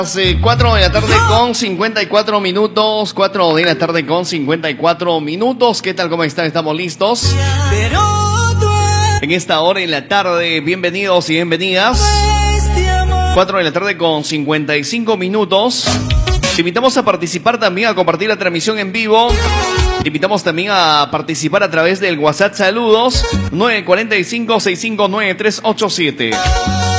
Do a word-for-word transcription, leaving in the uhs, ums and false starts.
cuatro de la tarde con cincuenta y cuatro minutos. cuatro de la tarde con cincuenta y cuatro minutos. ¿Qué tal? ¿Cómo están? ¿Estamos listos? En esta hora en la tarde, bienvenidos y bienvenidas. cuatro de la tarde con cincuenta y cinco minutos. Te invitamos a participar también, a compartir la transmisión en vivo. Te invitamos también a participar a través del WhatsApp Saludos nueve cuatro cinco, seis cinco nueve, tres ocho siete.